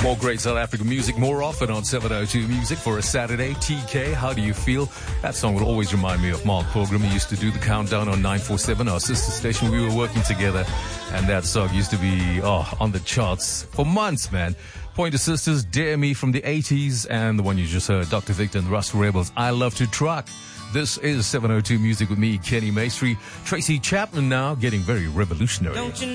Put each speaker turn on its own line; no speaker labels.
More great South African music more often on 702 Music for a Saturday. TK, how do you feel? That song will always remind me of Mark Pilgrim. He used to do the countdown on 947, our sister station. We were working together, and that song used to be on the charts for months, man. Pointer Sisters, Dare Me from the 80s, and the one you just heard, Dr. Victor and the Rust Rebels, I Love to Truck. This is 702 Music with me, Kenny Maestri. Tracy Chapman now getting very revolutionary.